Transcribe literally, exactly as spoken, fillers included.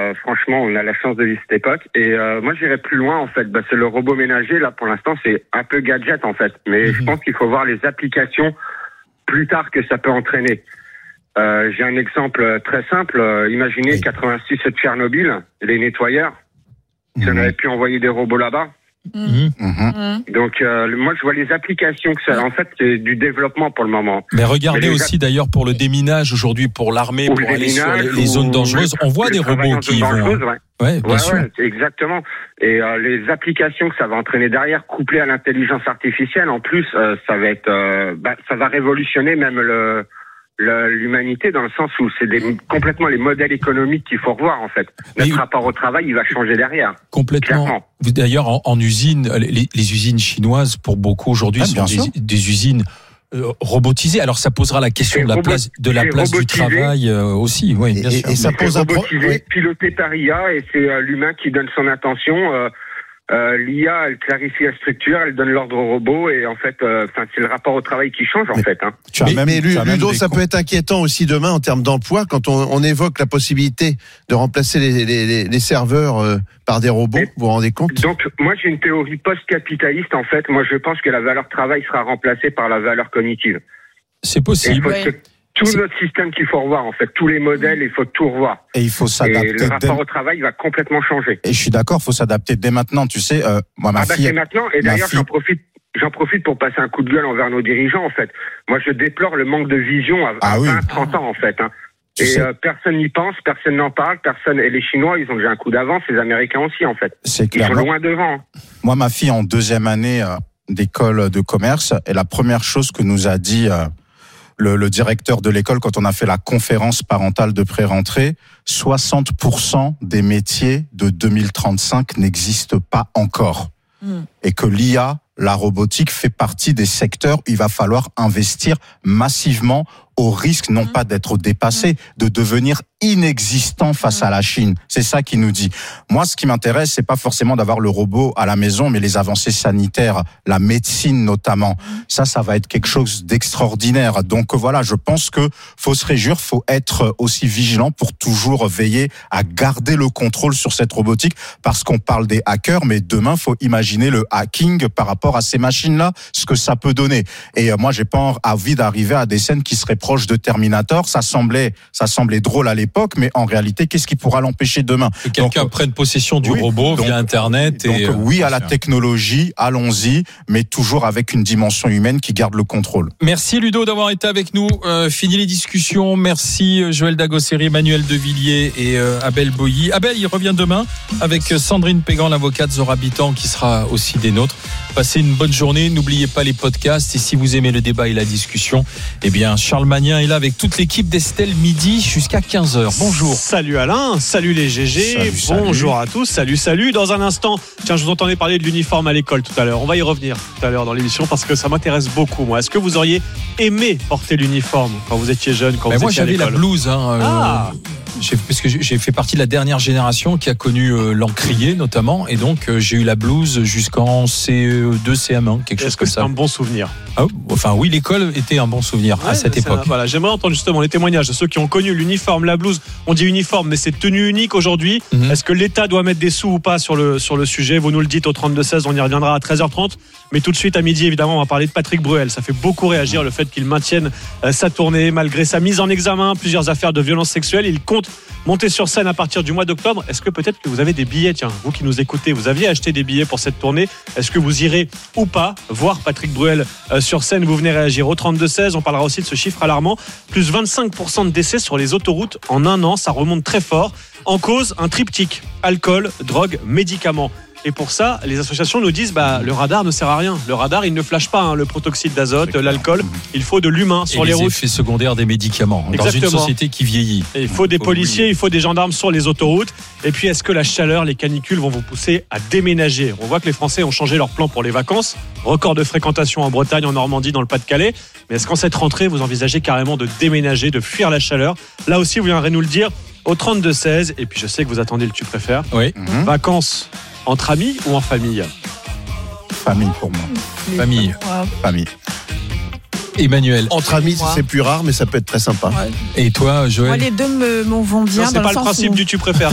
euh, franchement, on a la chance de vivre cette époque. Et euh, moi, j'irais plus loin, en fait. Bah, c'est le robot ménager. Là, pour l'instant, c'est un peu gadget, en fait. Mais mm-hmm. je pense qu'il faut voir les applications plus tard que ça peut entraîner. Euh, j'ai un exemple très simple. Euh, imaginez oui. quatre-vingt-six de Tchernobyl, les nettoyeurs. Si on avait pu envoyer des robots là-bas. Mmh. Mmh. Donc euh, moi je vois les applications que ça, en fait c'est du développement pour le moment. Mais regardez Mais aussi app... d'ailleurs pour le déminage aujourd'hui pour l'armée pour aller sur les, les zones dangereuses, on voit des robots qui y vont. Ouais, ouais, bien ouais, sûr. Ouais, exactement. Et euh, les applications que ça va entraîner derrière, couplées à l'intelligence artificielle, en plus euh, ça va être, euh, bah, ça va révolutionner même le. l'humanité dans le sens où c'est des, complètement les modèles économiques qu'il faut revoir en fait. Notre Mais, rapport au travail, il va changer derrière. Complètement. Clairement. D'ailleurs, en, en usine, les, les usines chinoises, pour beaucoup aujourd'hui, ah, sont des, des usines euh, robotisées. Alors, ça posera la question c'est de la robot, place, de la place du travail euh, aussi. Oui, bien et, sûr. Et ça pose un problème. Oui. Piloté par I A et c'est euh, l'humain qui donne son intention. Euh, Euh, L'I A, elle clarifie la structure, elle donne l'ordre au robot et en fait, euh, c'est le rapport au travail qui change en mais, fait. Hein. Tu as mais, même, mais tu as Ludo, ça peut être inquiétant aussi demain en termes d'emploi quand on, on évoque la possibilité de remplacer les, les, les serveurs euh, par des robots. Et, vous vous rendez compte ? Donc, moi, j'ai une théorie post-capitaliste en fait. Moi, je pense que la valeur travail sera remplacée par la valeur cognitive. C'est possible. Tout c'est... notre système qu'il faut revoir, en fait. Tous les modèles, il faut tout revoir. Et il faut s'adapter. Et le rapport dès... au travail va complètement changer. Et je suis d'accord, il faut s'adapter dès maintenant. Tu sais, euh, moi, ma ah bah fille... c'est maintenant. Et d'ailleurs, fille... j'en profite, j'en profite pour passer un coup de gueule envers nos dirigeants, en fait. Moi, je déplore le manque de vision à, à ah, vingt, oui. trente ans, en fait. Hein. Et euh, personne n'y pense, personne n'en parle, personne. Et les Chinois, ils ont déjà un coup d'avance, les Américains aussi, en fait. C'est clair. Ils sont loin devant. Moi, ma fille, en deuxième année euh, d'école de commerce, et la première chose que nous a dit... Euh, Le, le directeur de l'école, quand on a fait la conférence parentale de pré-rentrée, soixante pour cent des métiers de deux mille trente-cinq n'existent pas encore. Mmh. Et que l'I A, la robotique, fait partie des secteurs où il va falloir investir massivement au risque non pas d'être dépassé, de devenir inexistant face à la Chine. C'est ça qu'il nous dit. Moi, ce qui m'intéresse, c'est pas forcément d'avoir le robot à la maison, mais les avancées sanitaires, la médecine notamment. Ça, ça va être quelque chose d'extraordinaire. Donc voilà, je pense que faut se réjouir, faut être aussi vigilant pour toujours veiller à garder le contrôle sur cette robotique, parce qu'on parle des hackers, mais demain, faut imaginer le hacking par rapport à ces machines-là, ce que ça peut donner. Et moi, j'ai pas envie d'arriver à des scènes qui seraient proche de Terminator. Ça semblait, ça semblait drôle à l'époque, mais en réalité, qu'est-ce qui pourra l'empêcher demain ? Que quelqu'un donc, prenne possession du oui, robot donc, via Internet. Donc, et euh, oui à la technologie, allons-y, mais toujours avec une dimension humaine qui garde le contrôle. Merci Ludo d'avoir été avec nous. Euh, fini les discussions. Merci Joël Dagosseri, Emmanuel Devilliers et euh, Abel Boilly. Abel, il revient demain avec Sandrine Pégan, l'avocate Zorabitan, qui sera aussi des nôtres. Passez une bonne journée. N'oubliez pas les podcasts. Et si vous aimez le débat et la discussion, eh bien, Charles Magnin est là avec toute l'équipe d'Estelle midi jusqu'à quinze heures. Bonjour. Salut Alain, salut les G G, salut, bonjour salut. à tous, salut, salut. Dans un instant, tiens, je vous entendais parler de l'uniforme à l'école tout à l'heure. On va y revenir tout à l'heure dans l'émission parce que ça m'intéresse beaucoup, moi. Est-ce que vous auriez aimé porter l'uniforme quand vous étiez jeune, quand ben vous moi, étiez à l'école ? Moi, j'avais la blouse. Hein, ah euh... J'ai, parce que j'ai fait partie de la dernière génération qui a connu euh, l'encrier notamment, et donc euh, j'ai eu la blouse jusqu'en C E deux, C M un, quelque chose comme ça. Est-ce que c'est un bon souvenir ? Ah, enfin oui, l'école était un bon souvenir ouais, à cette époque. Un, voilà, j'aimerais entendre justement les témoignages de ceux qui ont connu l'uniforme, la blouse. On dit uniforme, mais c'est tenue unique aujourd'hui. Mm-hmm. Est-ce que l'État doit mettre des sous ou pas sur le sur le sujet ? Vous nous le dites au trente-deux seize, on y reviendra à treize heures trente. Mais tout de suite à midi, évidemment, on va parler de Patrick Bruel. Ça fait beaucoup réagir le fait qu'il maintienne euh, sa tournée malgré sa mise en examen, plusieurs affaires de violences sexuelles. Il compte monter sur scène à partir du mois d'octobre. Est-ce que peut-être que vous avez des billets ? Tiens, vous qui nous écoutez, vous aviez acheté des billets pour cette tournée. Est-ce que vous irez ou pas voir Patrick Bruel euh, sur scène ? Vous venez réagir au trente-deux seize. On parlera aussi de ce chiffre alarmant. Plus vingt-cinq pour cent de décès sur les autoroutes en un an. Ça remonte très fort. En cause, un triptyque. Alcool, drogue, médicaments. Et pour ça, les associations nous disent bah, le radar ne sert à rien. Le radar, il ne flash pas hein, le protoxyde d'azote, l'alcool. Il faut de l'humain sur et les, les routes. Effets secondaires des médicaments Exactement. Dans une société qui vieillit. Et il faut des policiers, il faut des gendarmes sur les autoroutes. Et puis, est-ce que la chaleur, les canicules vont vous pousser à déménager ? On voit que les Français ont changé leur plan pour les vacances. Record de fréquentation en Bretagne, en Normandie, dans le Pas-de-Calais. Mais est-ce qu'en cette rentrée, vous envisagez carrément de déménager, de fuir la chaleur ? Là aussi, vous viendrez nous le dire au trente-deux seize. Et puis, je sais que vous attendez le tu préfères. Oui. Mmh. Vacances. Entre amis ou en famille ? Famille pour moi. Famille. Wow. Famille. Emmanuel. Entre amis, c'est plus rare, mais ça peut être très sympa. Ouais. Et toi, Joël ? Moi, les deux me, m'en vont bien. Non, c'est pas le principe où... du tu préfères.